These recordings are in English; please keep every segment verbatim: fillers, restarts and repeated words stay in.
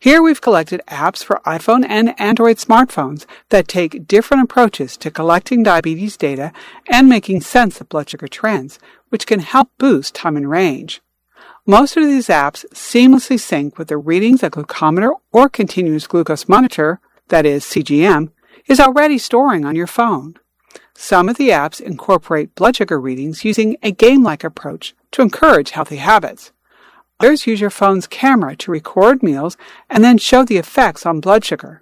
Here we've collected apps for iPhone and Android smartphones that take different approaches to collecting diabetes data and making sense of blood sugar trends, which can help boost time in range. Most of these apps seamlessly sync with the readings a glucometer or continuous glucose monitor, that is C G M, is already storing on your phone. Some of the apps incorporate blood sugar readings using a game-like approach to encourage healthy habits. Others use your phone's camera to record meals and then show the effects on blood sugar.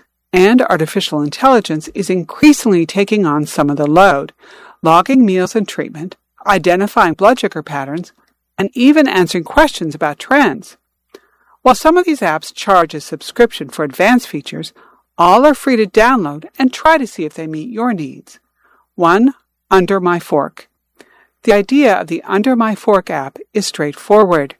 And artificial intelligence is increasingly taking on some of the load, logging meals and treatment, identifying blood sugar patterns, and even answering questions about trends. While some of these apps charge a subscription for advanced features, all are free to download and try to see if they meet your needs. One, Under My Fork. The idea of the Under My Fork app is straightforward.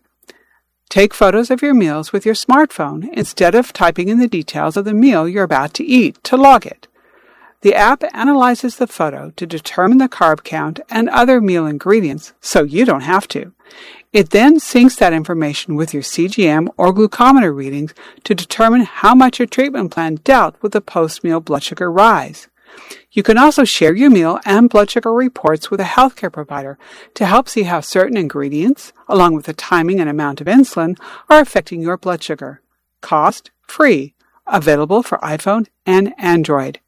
Take photos of your meals with your smartphone instead of typing in the details of the meal you're about to eat to log it. The app analyzes the photo to determine the carb count and other meal ingredients, so you don't have to. It then syncs that information with your C G M or glucometer readings to determine how much your treatment plan dealt with the post-meal blood sugar rise. You can also share your meal and blood sugar reports with a healthcare provider to help see how certain ingredients, along with the timing and amount of insulin, are affecting your blood sugar. Cost free. Available for iPhone and Android.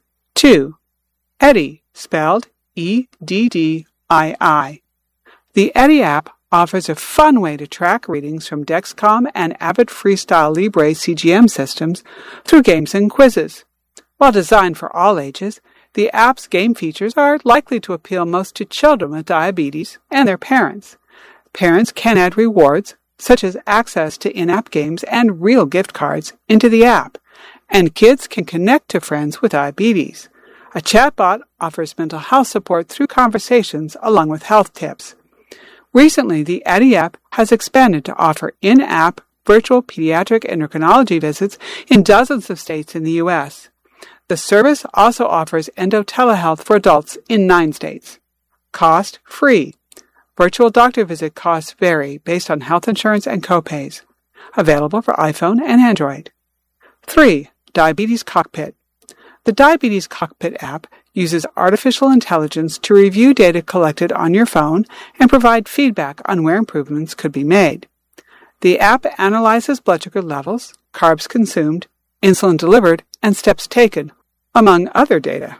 Two. Eddie, spelled E D D I I. The Eddie app offers a fun way to track readings from Dexcom and Abbott Freestyle Libre C G M systems through games and quizzes. While designed for all ages, the app's game features are likely to appeal most to children with diabetes and their parents. Parents can add rewards, such as access to in-app games and real gift cards, into the app, and kids can connect to friends with diabetes. A chatbot offers mental health support through conversations along with health tips. Recently, the Eddie app has expanded to offer in-app virtual pediatric endocrinology visits in dozens of states in the U S The service also offers endo telehealth for adults in nine states. Cost free. Virtual doctor visit costs vary based on health insurance and copays. Available for iPhone and Android. Three. Diabetes Cockpit. The Diabetes Cockpit app uses artificial intelligence to review data collected on your phone and provide feedback on where improvements could be made. The app analyzes blood sugar levels, carbs consumed, insulin delivered, and steps taken, among other data.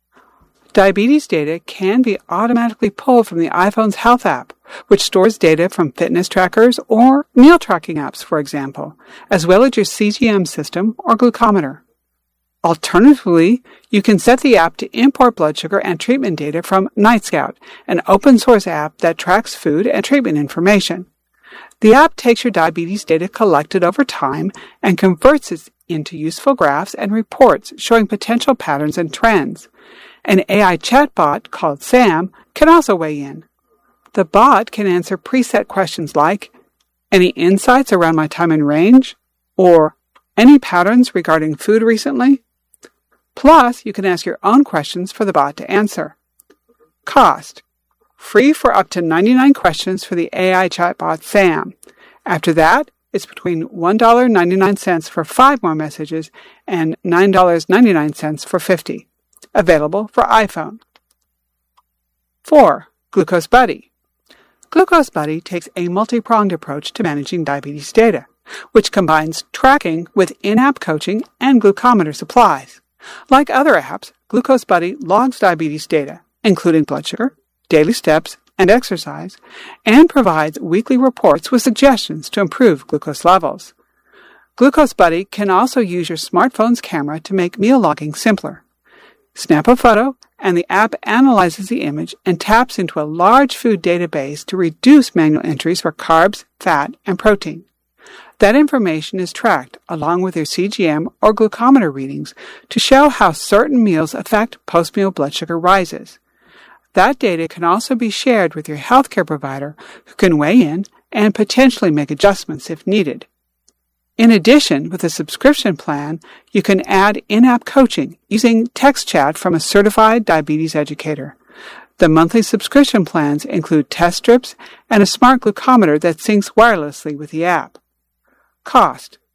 Diabetes data can be automatically pulled from the iPhone's Health app, which stores data from fitness trackers or meal tracking apps, for example, as well as your C G M system or glucometer. Alternatively, you can set the app to import blood sugar and treatment data from NightScout, an open-source app that tracks food and treatment information. The app takes your diabetes data collected over time and converts it into useful graphs and reports showing potential patterns and trends. An A I chatbot called Sam can also weigh in. The bot can answer preset questions like, "Any insights around my time in range?" or "Any patterns regarding food recently?" Plus, you can ask your own questions for the bot to answer. Cost. Free for up to ninety-nine questions for the A I chatbot Sam. After that, it's between one dollar and ninety-nine cents for five more messages and nine dollars and ninety-nine cents for fifty. Available for iPhone. Four. Glucose Buddy. Glucose Buddy takes a multi-pronged approach to managing diabetes data, which combines tracking with in-app coaching and glucometer supplies. Like other apps, Glucose Buddy logs diabetes data, including blood sugar, daily steps, and exercise, and provides weekly reports with suggestions to improve glucose levels. Glucose Buddy can also use your smartphone's camera to make meal logging simpler. Snap a photo, and the app analyzes the image and taps into a large food database to reduce manual entries for carbs, fat, and protein. That information is tracked along with your C G M or glucometer readings to show how certain meals affect post-meal blood sugar rises. That data can also be shared with your healthcare provider, who can weigh in and potentially make adjustments if needed. In addition, with a subscription plan, you can add in-app coaching using text chat from a certified diabetes educator. The monthly subscription plans include test strips and a smart glucometer that syncs wirelessly with the app. Cost.